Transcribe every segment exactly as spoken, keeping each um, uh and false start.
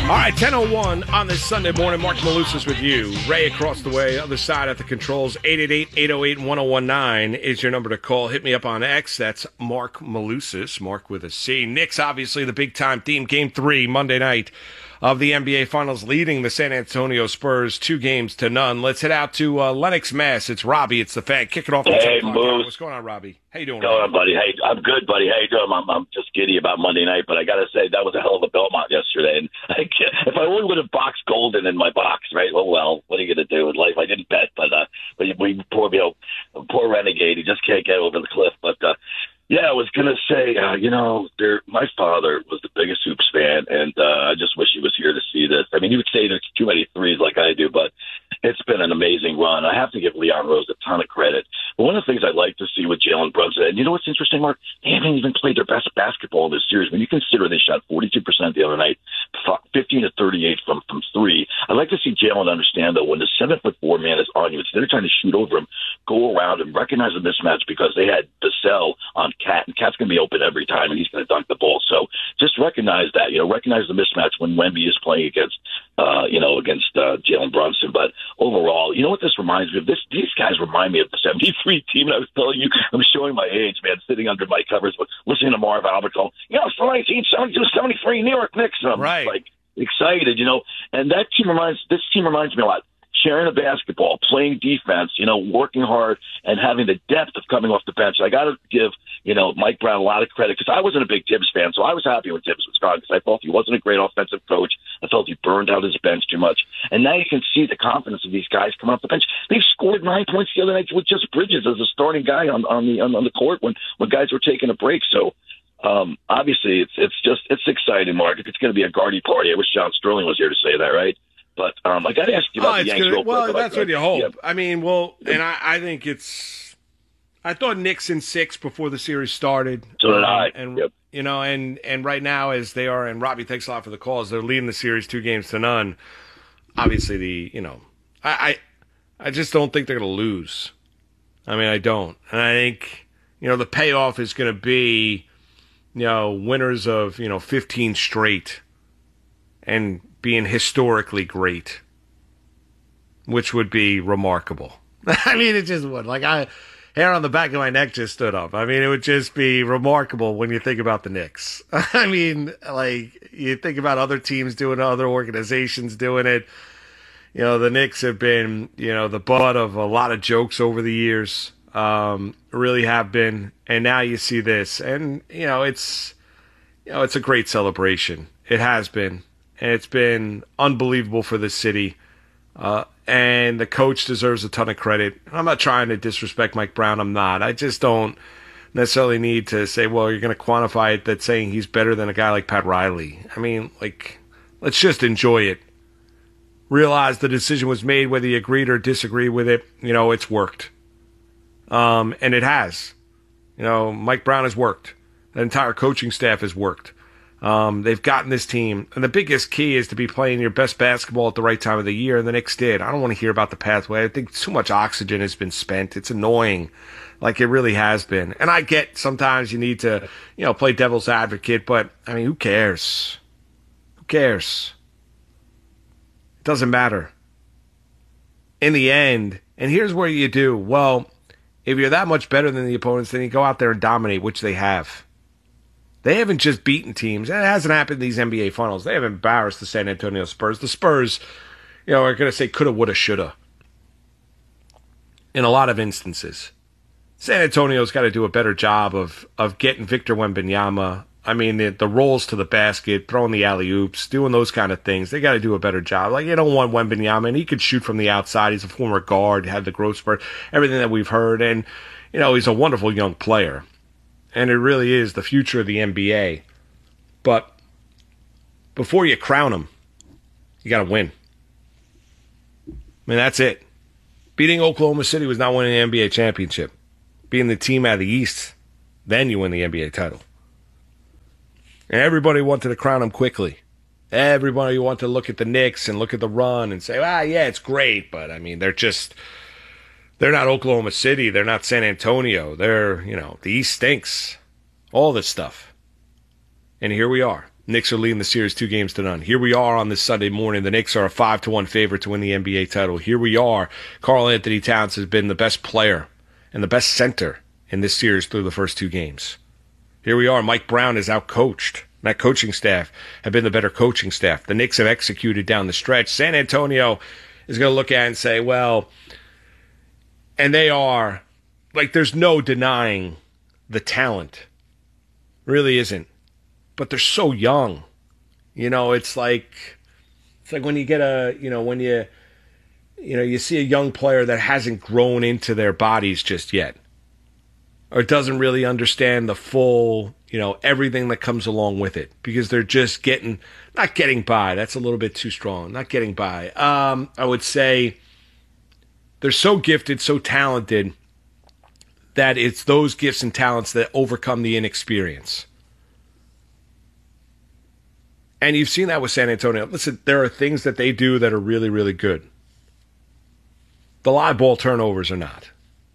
All right, ten oh one on this Sunday morning. Mark Malusis with you. Ray across the way, other side at the controls. eight eight eight, eight oh eight, one oh one nine is your number to call. Hit me up on X. That's Mark Malusis, Mark with a C. Knicks, obviously, the big-time theme. Game three, Monday night of the N B A Finals, leading the San Antonio Spurs two games to none. Let's head out to uh, Lenox, Mass. It's Robbie. It's the fan. Kick it off. Hey, Moose. What's going on, Robbie? How you doing? What's going on, buddy? Hey, I'm good, buddy. How you doing? I'm, I'm just giddy about Monday night, but I got to say, that was a hell of a Belmont yesterday. And I can't, if I only would have boxed Golden in my box, right? Well, well, what are you going to do with life? I didn't bet, but uh, but we poor, you know, poor renegade. He just can't get over the cliff. But uh, yeah, I was going to say, uh, you know, there, my father was the biggest hoops fan, and uh, I just wish he was here to see this. I mean, he would say there's too many threes like I do, but it's been an amazing run. I have to give Leon Rose a ton of credit. But one of the things I'd like to see with Jalen Brunson, and you know what's interesting, Mark? They haven't even played their best basketball in this series. When you consider they shot forty-two percent the other night, fifteen to thirty-eight from, from three, I'd like to see Jalen understand, though, when the seven-foot-four man is on you, instead of trying to shoot over him, go around and recognize the mismatch, because they had Vassell on Cat, and Cat's going to be open every time, and he's going to dunk the ball. So just recognize that, you know, recognize the mismatch when Wemby is playing against, uh, you know, against uh, Jalen Brunson. But overall, you know what this reminds me of? This These guys remind me of the seventy-three team. And I was telling you, I'm showing my age, man, sitting under my covers, but listening to Marv Albert call, you know, it's the nineteen seventy-two seventy-three New York Knicks. And I'm right. like excited, you know. And that team reminds, this team reminds me a lot. Sharing the basketball, playing defense, you know, working hard, and having the depth of coming off the bench. I got to give, you know, Mike Brown a lot of credit, because I wasn't a big Tibbs fan, so I was happy when Tibbs was gone, because I thought he wasn't a great offensive coach. I felt he burned out his bench too much. And now you can see the confidence of these guys coming off the bench. They scored nine points the other night with just Bridges as a starting guy on, on the on, on the court when, when guys were taking a break. So um, obviously it's it's just it's exciting, Mark. It's going to be a Gardy party. I wish John Sterling was here to say that, right? But um, I got to ask you about oh, the Yankees. Real well, quick, that's I, what you hope. Yeah. I mean, well, and I, I think it's. I thought Knicks in six before the series started. So did um, I. And yep. you know, and and right now, as they are, and Robbie, thanks a lot for the calls. They're leading the series two games to none. Obviously, the you know, I I, I just don't think they're going to lose. I mean, I don't, and I think you know the payoff is going to be, you know, winners of you know fifteen straight, and being historically great, which would be remarkable. I mean, it just would. Like, I, hair on the back of my neck just stood up. I mean, it would just be remarkable when you think about the Knicks. I mean, like, you think about other teams doing it, other organizations doing it. You know, the Knicks have been, you know, the butt of a lot of jokes over the years. Um, really have been. And now you see this. And, you know, it's, you know, it's a great celebration. It has been. And it's been unbelievable for the city. Uh, and the coach deserves a ton of credit. I'm not trying to disrespect Mike Brown. I'm not. I just don't necessarily need to say, well, you're going to quantify it that saying he's better than a guy like Pat Riley. I mean, like, let's just enjoy it. Realize the decision was made, whether you agreed or disagree with it. You know, it's worked. Um, and it has. You know, Mike Brown has worked. The entire coaching staff has worked. Um, they've gotten this team, and the biggest key is to be playing your best basketball at the right time of the year, and the Knicks did. I don't want to hear about the pathway. I think too much oxygen has been spent. It's annoying, like it really has been. And I get sometimes you need to, you know, play devil's advocate, but, I mean, who cares? Who cares? It doesn't matter. In the end, and here's where you do, well, if you're that much better than the opponents, then you go out there and dominate, which they have. They haven't just beaten teams. It hasn't happened in these N B A Finals. They have embarrassed the San Antonio Spurs. The Spurs, you know, are going to say coulda, woulda, shoulda in a lot of instances. San Antonio's got to do a better job of of getting Victor Wembanyama. I mean, the, the rolls to the basket, throwing the alley-oops, doing those kind of things. They got to do a better job. Like, you don't want Wembanyama, and he could shoot from the outside. He's a former guard, had the growth spurt, everything that we've heard. And, you know, he's a wonderful young player. And it really is the future of the N B A. But before you crown him, you got to win. I mean, that's it. Beating Oklahoma City was not winning the N B A championship. Being the team out of the East, then you win the N B A title. And everybody wanted to crown him quickly. Everybody wanted to look at the Knicks and look at the run and say, ah, yeah, it's great. But, I mean, they're just... They're not Oklahoma City. They're not San Antonio. They're, you know, the East stinks. All this stuff. And here we are. Knicks are leading the series two games to none. Here we are on this Sunday morning. The Knicks are a five to one favorite to win the N B A title. Here we are. Karl Anthony Towns has been the best player and the best center in this series through the first two games. Here we are. Mike Brown is outcoached. That coaching staff have been the better coaching staff. The Knicks have executed down the stretch. San Antonio is going to look at it and say, well, and they are, like, there's no denying the talent. Really isn't. But they're so young. You know, it's like it's like when you get a, you know, when you you know, you see a young player that hasn't grown into their bodies just yet. Or doesn't really understand the full, you know, everything that comes along with it. Because they're just getting not getting by. That's a little bit too strong. Not getting by. Um, I would say they're so gifted, so talented that it's those gifts and talents that overcome the inexperience. And you've seen that with San Antonio. Listen, there are things that they do that are really, really good. The live ball turnovers are not.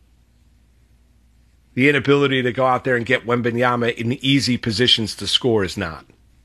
The inability to go out there and get Wembanyama in easy positions to score is not.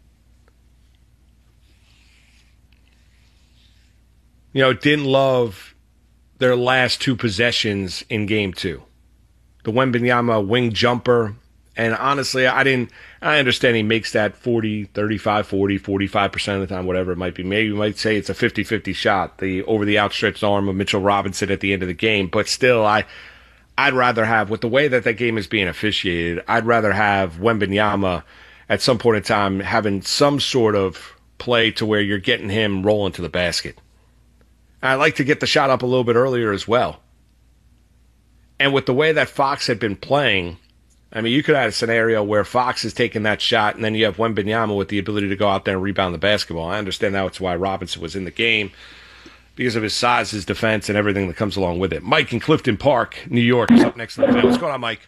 You know, didn't love their last two possessions in game two. The Wembanyama wing jumper. And honestly, I didn't, I understand he makes that forty, thirty-five, forty, forty-five percent of the time, whatever it might be. Maybe you might say it's a fifty-fifty shot, the over the outstretched arm of Mitchell Robinson at the end of the game. But still, I, I'd rather have, with the way that that game is being officiated, I'd rather have Wembanyama at some point in time having some sort of play to where you're getting him rolling to the basket. I'd like to get the shot up a little bit earlier as well. And with the way that Fox had been playing, I mean, you could have a scenario where Fox is taking that shot, and then you have Wembanyama with the ability to go out there and rebound the basketball. I understand now it's why Robinson was in the game, because of his size, his defense, and everything that comes along with it. Mike in Clifton Park, New York, is up next to the fan. What's going on, Mike?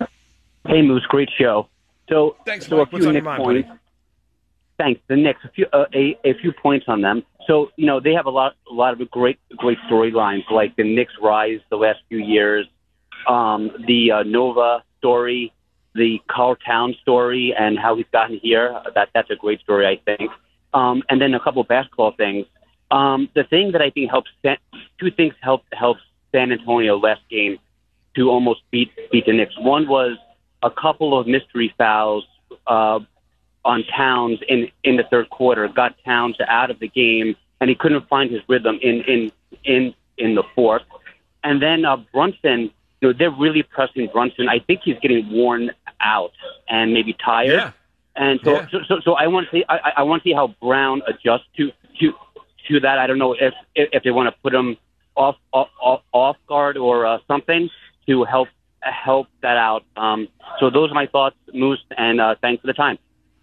Hey, Moose, great show. So, Thanks, so Mike. a few What's on Knicks your mind, points. buddy? Thanks. The Knicks, a few, uh, a, a few points on them. So, you know, they have a lot, a lot of great, great storylines, like the Knicks' rise the last few years, um, the uh, Nova story, the Karl Towns story, and how he's gotten here. That that's a great story, I think. Um, and then a couple of basketball things. Um, the thing that I think helps, two things helped help San Antonio last game to almost beat beat the Knicks. One was a couple of mystery fouls uh, on Towns in in the third quarter, got Towns out of the game, and he couldn't find his rhythm in in in in the fourth. And then uh, Brunson, you know, they're really pressing Brunson. I think he's getting worn out and maybe tired. Yeah. And so, Yeah. so, so, so I want to see, I, I want to see how Brown adjusts to, to, to that. I don't know if, if they want to put him off, off, off, off guard or uh, something to help, help that out. Um, so those are my thoughts, Moose, and uh, thanks for the time.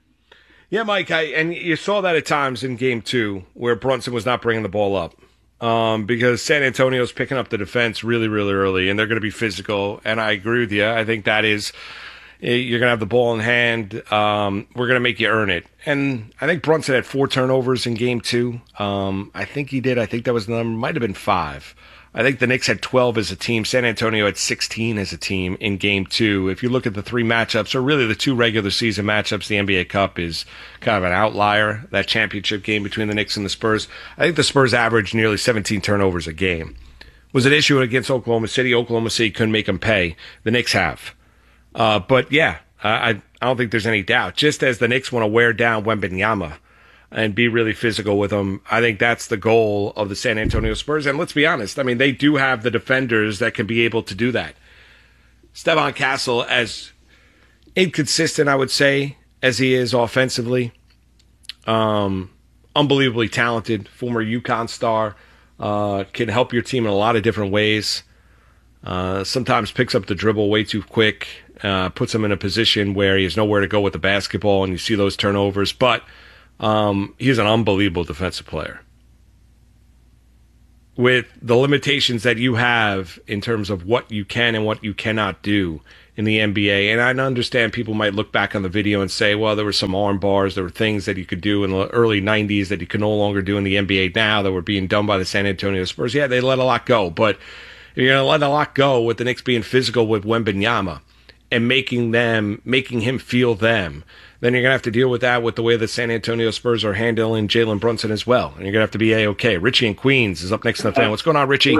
Yeah, Mike, I, and you saw that at times in game two where Brunson was not bringing the ball up. Um, because San Antonio's picking up the defense really, really early, and they're going to be physical. And I agree with you. I think that is, you're going to have the ball in hand. Um, we're going to make you earn it. And I think Brunson had four turnovers in game two. Um, I think he did. I think that was the number, might have been five. I think the Knicks had twelve as a team. San Antonio had sixteen as a team in game two. If you look at the three matchups, or really the two regular season matchups, the N B A Cup is kind of an outlier, that championship game between the Knicks and the Spurs. I think the Spurs averaged nearly seventeen turnovers a game. Was an issue against Oklahoma City. Oklahoma City couldn't make them pay. The Knicks have. Uh, but, yeah, I, I don't think there's any doubt. Just as the Knicks want to wear down Wembanyama and be really physical with them, I think that's the goal of the San Antonio Spurs. And let's be honest, I mean, they do have the defenders that can be able to do that. Stephon Castle, as inconsistent, I would say, as he is offensively, um, unbelievably talented, former UConn star, uh, can help your team in a lot of different ways. Uh, sometimes picks up the dribble way too quick, uh, puts him in a position where he has nowhere to go with the basketball, and you see those turnovers. But Um, he's an unbelievable defensive player. With the limitations that you have in terms of what you can and what you cannot do in the N B A, and I understand people might look back on the video and say, well, there were some arm bars, there were things that you could do in the early nineties that you can no longer do in the N B A now that were being done by the San Antonio Spurs. Yeah, they let a lot go, but you're going to let a lot go with the Knicks being physical with Wembanyama and making them, making him feel them, then you're going to have to deal with that with the way the San Antonio Spurs are handling Jalen Brunson as well. And you're going to have to be A-okay. Richie in Queens is up next in the fan. What's going on, Richie?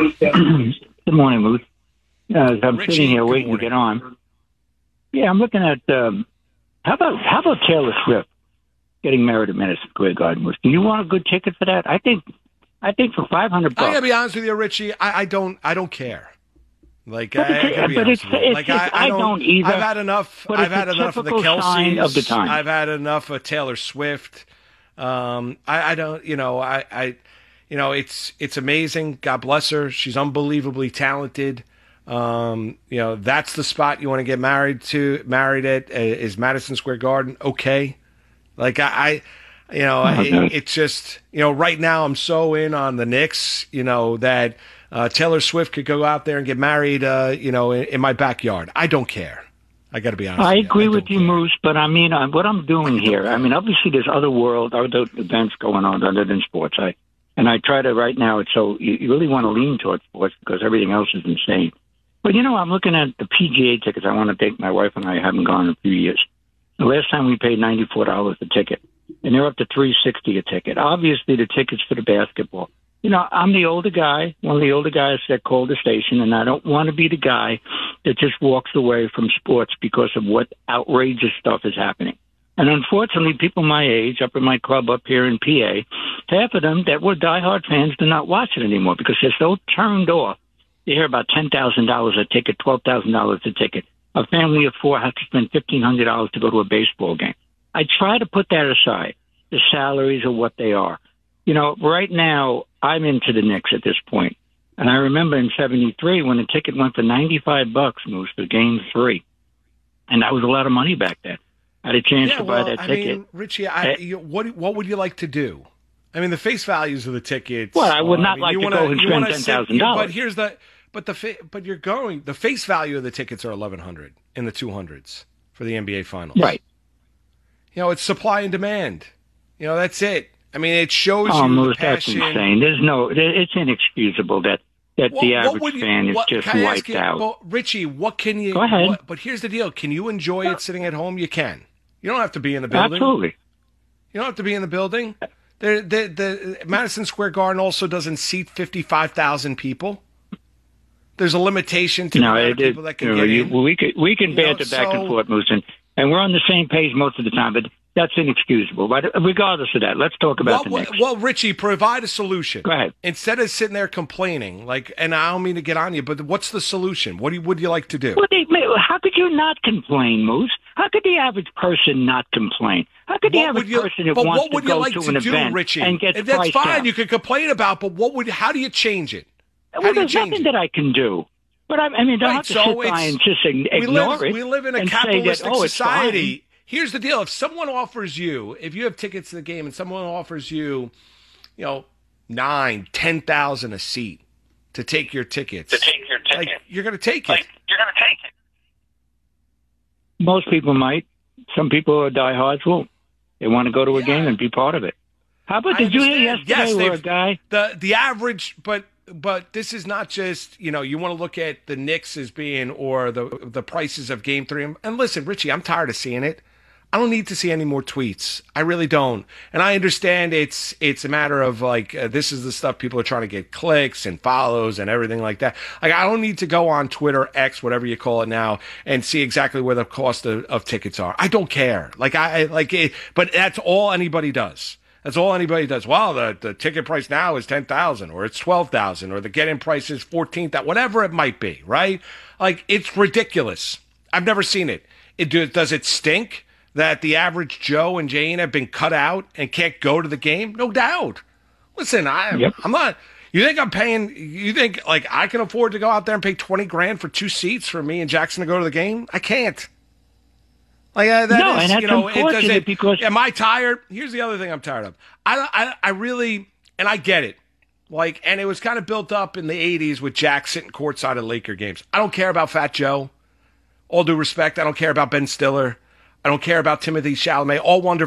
Good morning, Moose. Uh, I'm Richie, sitting here waiting morning. to get on. Yeah, I'm looking at, um, how about how about Taylor Swift getting married at Madison Square Garden? Moose? Do you want a good ticket for that? I think I think for five hundred I bucks. got to be honest with you, Richie. I, I don't I don't care. Like, But I, it's- I gotta be but honest it's- with you. it's like just- I, I don't either, I've had enough. but I've it's had a enough of the typical sign Kelseys. of the time. I've had enough of Taylor Swift. Um, I, I don't. You know, I, I, you know, it's it's amazing. God bless her. She's unbelievably talented. Um, you know, that's the spot you want to get married to. Married at uh, is Madison Square Garden. Okay, like I. I You know, Okay. it, it's just, you know, right now I'm so in on the Knicks, you know, that uh, Taylor Swift could go out there and get married, uh, you know, in, in my backyard. I don't care. I got to be honest I with you. agree don't with you, care. Moose, but I mean, uh, what I'm doing here, I mean, obviously there's other world, other events going on other than sports. I and I try to right now. It's so you, you really want to lean towards sports because everything else is insane. But you know, I'm looking at the P G A tickets. I want to take my wife and I haven't gone in a few years. The last time we paid ninety-four dollars a ticket, and they're up to three sixty a ticket. Obviously, the tickets for the basketball. You know, I'm the older guy, one of the older guys that called the station, and I don't want to be the guy that just walks away from sports because of what outrageous stuff is happening. And unfortunately, people my age, up in my club up here in P A, half of them that were diehard fans do not watch it anymore because they're so turned off. You hear about ten thousand dollars a ticket, twelve thousand dollars a ticket. A family of four has to spend fifteen hundred dollars to go to a baseball game. I try to put that aside. The salaries are what they are. You know, right now, I'm into the Knicks at this point. And I remember in seventy-three when the ticket went for ninety-five bucks, Moose, for game three. And that was a lot of money back then. I had a chance Yeah, to well, buy that I ticket. mean, Richie, I, you, what what would you like to do? I mean, the face values of the tickets. Well, I would not mean, like you to wanna- go and you spend wanna ten sit- thousand dollars. But here's the, but the, fa- but you're going. The face value of the tickets are eleven hundred in the two hundreds for the N B A Finals. Right. You know, it's supply and demand. You know, that's it. I mean, it shows Oh, you Moose, the that's passion. insane. There's no, it's inexcusable that, that What- the what average would you- fan is what- just can I ask wiped you- out. Well, Richie, what can you? Go ahead. what- but here's the deal: can you enjoy it sitting at home? You can. You don't have to be in the building. Absolutely. You don't have to be in the building. The, the, the Madison Square Garden also doesn't seat fifty-five thousand people. There's a limitation to No, the amount it, of it, people that can you know, get you, in. we can we can You know, banter back so- and forth, Moose, and, and we're on the same page most of the time. But that's inexcusable. But regardless of that, let's talk about Well, the well, Knicks. well, Richie, provide a solution. Go ahead. Instead of sitting there complaining, like, and I don't mean to get on you, but what's the solution? What do you, would you like to do? Well, they, how could you not complain, Moose? How could the average person not complain? How could the What average would you, person who but wants what would to you go like to to an do, event Richie? and get If that's priced fine. out? You can complain about, but what would? How do you change it? How Well, do you there's change nothing it? that I can do. But I, I mean, don't Right, have to so sit by it's- and just ig- we ignore live, it. We live in a and say capitalistic that, oh, it's society. fine. Here's the deal: if someone offers you, if you have tickets to the game, and someone offers you, you know, nine, ten thousand a seat to take your tickets, To take your ticket. like you're going to take it. Like, you're going to take it. Most people might. Some people are diehards won't. They want to go to a Yeah. game and be part of it. How about I did you hear understand. yesterday Yes, where a they've- guy? the the average, but but this is not just, you know, you want to look at the Knicks as being, or the the prices of Game Three. And listen, Richie, I'm tired of seeing it. I don't need to see any more tweets. I really don't. And I understand it's it's a matter of like uh, this is the stuff people are trying to get clicks and follows and everything like that. Like I don't need to go on Twitter, X, whatever you call it now, and see exactly where the cost of, of tickets are. I don't care. Like I I- like it, but that's all anybody does. That's all anybody does. Well, the, the ticket price now is ten thousand, or it's twelve thousand, or the get-in price is fourteen thousand, whatever it might be, right? Like it's ridiculous. I've never seen it. It do, does it stink that the average Joe and Jane have been cut out and can't go to the game? No doubt. Listen, I, Yep. I'm not. You think I'm paying? You think like I can afford to go out there and pay twenty grand for two seats for me and Jackson to go to the game? I can't. Like uh, that No, is, and that's you know, it unfortunate doesn't. because- Am I tired? Here's the other thing I'm tired of. I, I, I really, and I get it. Like, and it was kind of built up in the eighties with Jack sitting courtside at Laker games. I don't care about Fat Joe. All due respect, I don't care about Ben Stiller. I don't care about Timothy Chalamet. All wonderful.